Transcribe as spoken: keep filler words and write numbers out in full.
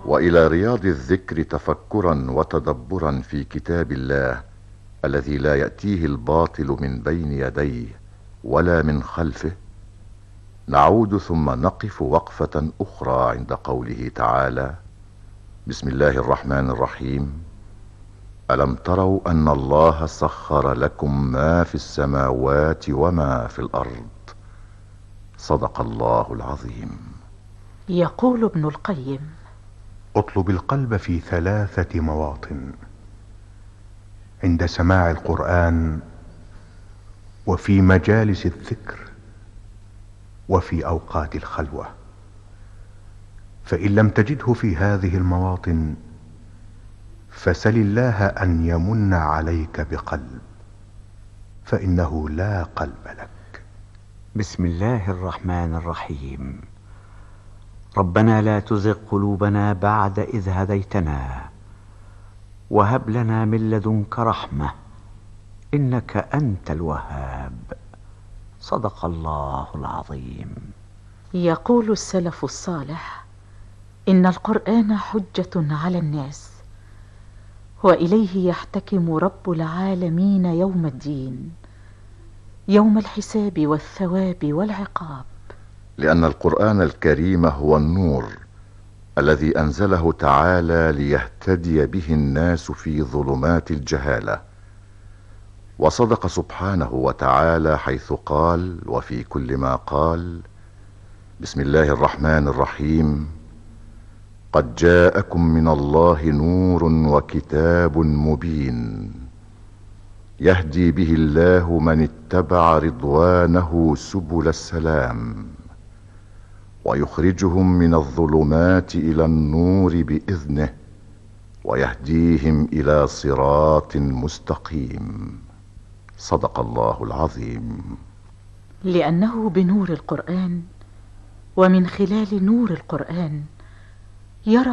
والى رياض الذكر تفكرا وتدبرا في كتاب الله الذي لا يأتيه الباطل من بين يديه ولا من خلفه، نعود ثم نقف وقفة اخرى عند قوله تعالى: بسم الله الرحمن الرحيم. ألم تروا أن الله سخر لكم ما في السماوات وما في الأرض؟ صدق الله العظيم. يقول ابن القيم: اطلب القلب في ثلاثة مواطن: عند سماع القرآن، وفي مجالس الذكر، وفي أوقات الخلوة. فإن لم تجده في هذه المواطن فسل الله أن يمن عليك بقلب، فإنه لا قلب لك. بسم الله الرحمن الرحيم. ربنا لا تزغ قلوبنا بعد إذ هديتنا، وهب لنا من لدنك رحمة، إنك أنت الوهاب. صدق الله العظيم. يقول السلف الصالح: إن القرآن حجة على الناس، وإليه يحتكم رب العالمين يوم الدين، يوم الحساب والثواب والعقاب. لأن القرآن الكريم هو النور الذي أنزله تعالى ليهتدي به الناس في ظلمات الجهالة. وصدق سبحانه وتعالى حيث قال وفي كل ما قال: بسم الله الرحمن الرحيم. قد جاءكم من الله نور وكتاب مبين يهدي به الله من اتبع رضوانه سبل السلام، ويخرجهم من الظلمات إلى النور بإذنه، ويهديهم إلى صراط مستقيم. صدق الله العظيم. لأنه بنور القرآن ومن خلال نور القرآن يرى